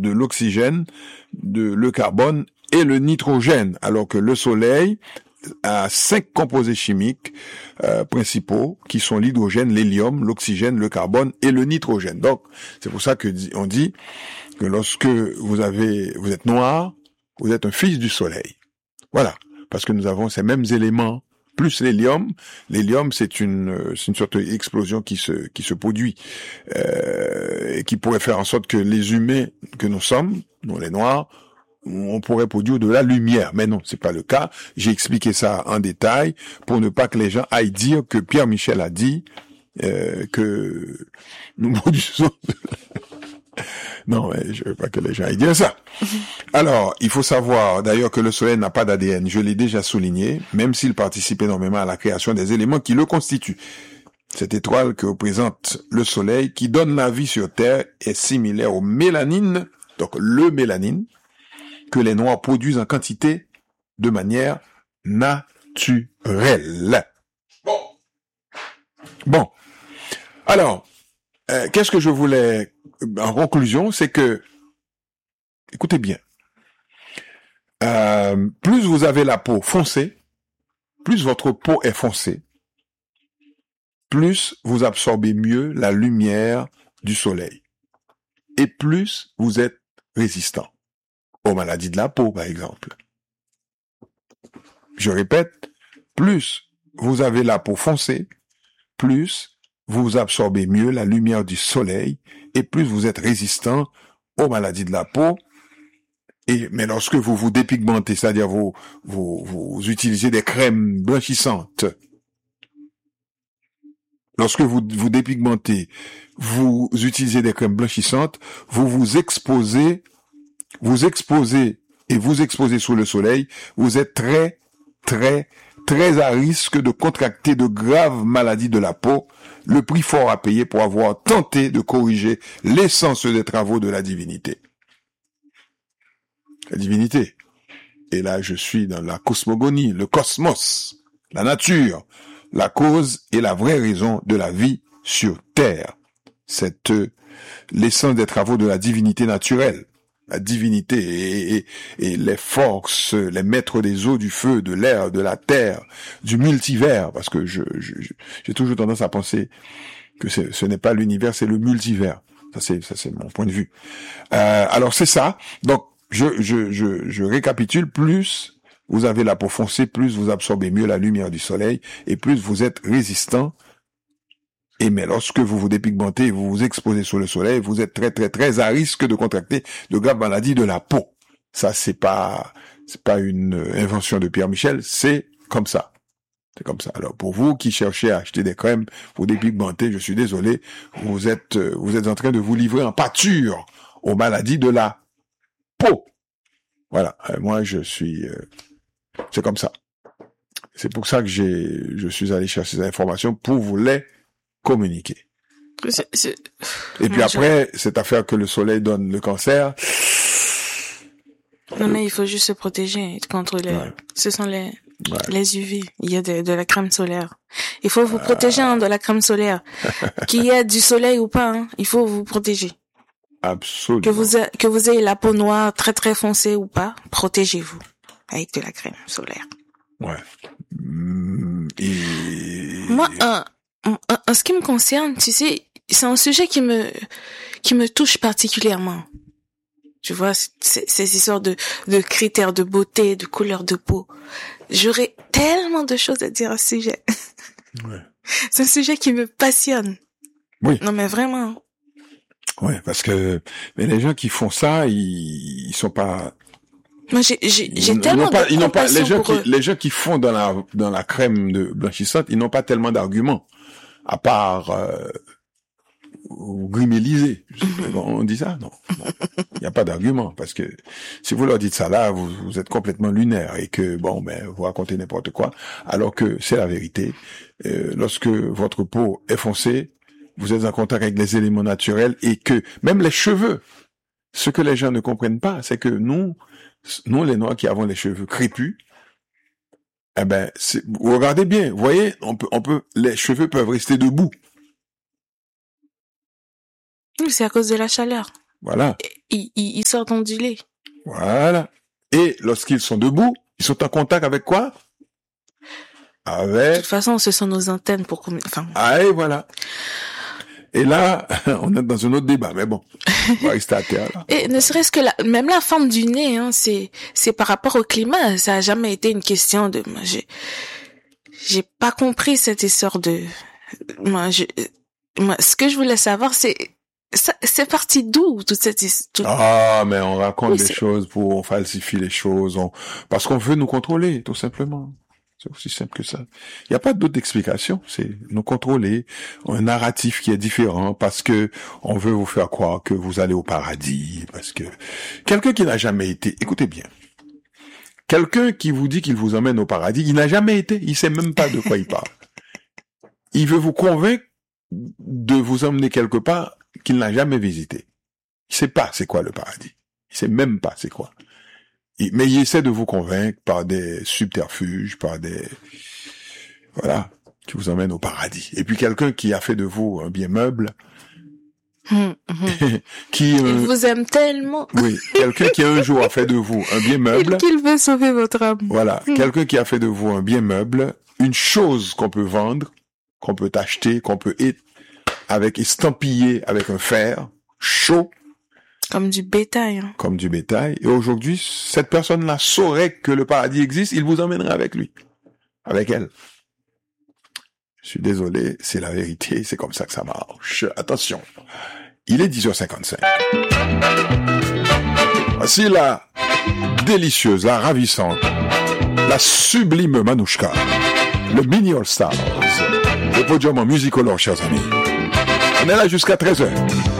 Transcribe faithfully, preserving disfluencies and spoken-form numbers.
de l'oxygène, de le carbone et le nitrogène, alors que le soleil a cinq composés chimiques euh, principaux qui sont l'hydrogène, l'hélium, l'oxygène, le carbone et le nitrogène. Donc, c'est pour ça que on dit que lorsque vous avez, vous êtes noir, vous êtes un fils du soleil. Voilà, parce que nous avons ces mêmes éléments plus l'hélium. L'hélium, c'est une, c'est une sorte d'explosion qui se, qui se produit euh, et qui pourrait faire en sorte que les humains que nous sommes, nous les noirs, on pourrait produire de la lumière. Mais non, c'est pas le cas. J'ai expliqué ça en détail pour ne pas que les gens aillent dire que Pierre Michel a dit euh, que nous produisons... Non, mais je veux pas que les gens aillent dire ça. Alors, il faut savoir d'ailleurs que le soleil n'a pas d'A D N. Je l'ai déjà souligné, même s'il participe énormément à la création des éléments qui le constituent. Cette étoile que représente le soleil, qui donne la vie sur Terre, est similaire au mélanine, donc le mélanine, que les noirs produisent en quantité de manière naturelle. Bon. Bon. Alors, euh, qu'est-ce que je voulais, en conclusion, c'est que, écoutez bien, euh, plus vous avez la peau foncée, plus votre peau est foncée, plus vous absorbez mieux la lumière du soleil, et plus vous êtes résistant aux maladies de la peau, par exemple. Je répète, plus vous avez la peau foncée, plus vous absorbez mieux la lumière du soleil et plus vous êtes résistant aux maladies de la peau. Et mais lorsque vous vous dépigmentez, c'est-à-dire vous, vous, vous utilisez des crèmes blanchissantes, lorsque vous vous dépigmentez, vous utilisez des crèmes blanchissantes, vous vous exposez, vous exposez et vous exposez sous le soleil, vous êtes très, très, très à risque de contracter de graves maladies de la peau, le prix fort à payer pour avoir tenté de corriger l'essence des travaux de la divinité. La divinité. Et là, je suis dans la cosmogonie, le cosmos, la nature, la cause et la vraie raison de la vie sur Terre. C'est euh, l'essence des travaux de la divinité naturelle. La divinité et, et, et les forces, les maîtres des eaux, du feu, de l'air, de la terre, du multivers, parce que je, je, je j'ai toujours tendance à penser que c'est, ce n'est pas l'univers, c'est le multivers. Ça c'est, ça c'est mon point de vue. Euh, alors c'est ça. Donc je, je, je, je récapitule. Plus vous avez la peau foncée, plus vous absorbez mieux la lumière du soleil, et plus vous êtes résistant. Et mais lorsque vous vous dépigmentez, vous vous exposez sous le soleil, vous êtes très très très à risque de contracter de graves maladies de la peau. Ça c'est pas c'est pas une invention de Pierre Michel, c'est comme ça. C'est comme ça. Alors pour vous qui cherchez à acheter des crèmes pour dépigmenter, je suis désolé, vous êtes vous êtes en train de vous livrer en pâture aux maladies de la peau. Voilà. Euh, moi je suis euh, c'est comme ça. C'est pour ça que j'ai je suis allé chercher ces informations pour vous les communiquer. C'est, c'est... Et puis après, je... cette affaire que le soleil donne le cancer. Non, mais il faut juste se protéger contre les, ouais. Ce sont les, ouais. les U V. Il y a de, de la crème solaire. Il faut vous protéger hein, de la crème solaire. Qu'il y ait du soleil ou pas, hein, il faut vous protéger. Absolument. Que vous, a, que vous ayez la peau noire très très foncée ou pas, protégez-vous avec de la crème solaire. Ouais. Mmh, et... Moi, un, En, en ce qui me concerne, tu sais, c'est un sujet qui me qui me touche particulièrement. Tu vois, c'est, ces histoires de de critères de beauté, de couleur de peau. J'aurais tellement de choses à dire à ce sujet. Ouais. C'est un sujet qui me passionne. Oui. Non mais vraiment. Ouais, parce que mais les gens qui font ça, ils, ils sont pas. Moi, j'ai, j'ai, j'ai ils tellement n'ont pas, de ils n'ont pas les gens qui eux. les gens qui font dans la dans la crème de blanchissante, ils n'ont pas tellement d'arguments. À part euh, griméliser. Mm-hmm. On dit ça? Non. Il n'y a pas d'argument. Parce que si vous leur dites ça là, vous, vous êtes complètement lunaire et que, bon, ben, vous racontez n'importe quoi. Alors que c'est la vérité. Euh, lorsque votre peau est foncée, vous êtes en contact avec les éléments naturels et que même les cheveux, ce que les gens ne comprennent pas, c'est que nous, nous les Noirs qui avons les cheveux crépus, eh ben, c'est, vous regardez bien, vous voyez, on peut, on peut, les cheveux peuvent rester debout. Oui, c'est à cause de la chaleur. Voilà. Ils, ils, ils sortent ondulés. Voilà. Et lorsqu'ils sont debout, ils sont en contact avec quoi? Avec... De toute façon, ce sont nos antennes pour... Enfin... Ah, et voilà. Et là, on est dans un autre débat, mais bon, on va rester à terre, là. Et ne serait-ce que la, même la forme du nez, hein, c'est, c'est par rapport au climat. Ça a jamais été une question de, moi, j'ai, j'ai pas compris cette histoire de, moi, je, moi, ce que je voulais savoir, c'est, ça, c'est parti d'où, toute cette histoire? Ah, mais on raconte Oui, des c'est... choses pour, on falsifie les choses, on, parce qu'on veut nous contrôler, tout simplement. C'est aussi simple que ça. Il n'y a pas d'autre explication. C'est nous contrôler, un narratif qui est différent parce que on veut vous faire croire que vous allez au paradis, parce que quelqu'un qui n'a jamais été, écoutez bien, quelqu'un qui vous dit qu'il vous emmène au paradis, il n'a jamais été, il sait même pas de quoi il parle. Il veut vous convaincre de vous emmener quelque part qu'il n'a jamais visité. Il sait pas c'est quoi le paradis. Il sait même pas c'est quoi. Mais il essaie de vous convaincre par des subterfuges, par des... Voilà, qui vous emmènent au paradis. Et puis quelqu'un qui a fait de vous un bien meuble, mmh, mmh. qui... Il euh, vous aime tellement. Oui, quelqu'un qui un jour a fait de vous un bien meuble... Qu'il veut sauver votre âme. Voilà, mmh. Quelqu'un qui a fait de vous un bien meuble, une chose qu'on peut vendre, qu'on peut acheter, qu'on peut être avec estampillé avec un fer chaud, comme du bétail. Hein. Comme du bétail. Et aujourd'hui, cette personne-là saurait que le paradis existe, il vous emmènerait avec lui. Avec elle. Je suis désolé, c'est la vérité, c'est comme ça que ça marche. Attention. Il est dix heures cinquante-cinq. Voici la délicieuse, la ravissante, la sublime Manouchka, le Mini All Stars, le podium en musicolore, chers amis. On est là jusqu'à treize heures.